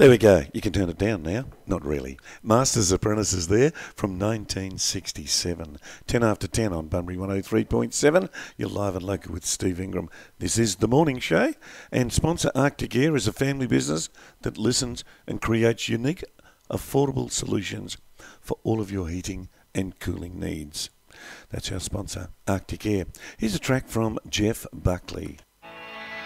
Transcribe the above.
There we go. You can turn it down now. Not really. Master's Apprentices there from 1967. 10 after 10 on Bunbury 103.7. You're live and local with Steve Ingram. This is The Morning Show, and sponsor Arctic Air is a family business that listens and creates unique, affordable solutions for all of your heating and cooling needs. That's our sponsor, Arctic Air. Here's a track from Jeff Buckley.